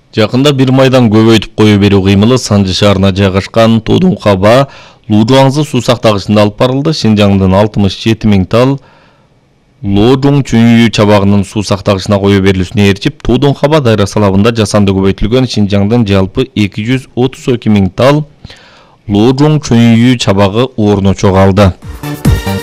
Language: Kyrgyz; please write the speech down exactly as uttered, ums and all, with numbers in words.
Жакында бир майдан көбөйтүп кое берүү кыймылы Санжы шаарына жайгашкан Тодун Каба Лужуаңзы суу сактагычында алып барылды. Шинжаңдын алтымыш жети миң тал Ложуң Чүнйү чабагынын суу сактагычына кое берилүүсүнө ээрчип, Тодун Каба дайрасы алабында жасанды көбөйтүлгөн Шинжаңдын жалпы эки жүз отуз эки миң тал Ложуң Чүнйү чабагы орночо калды.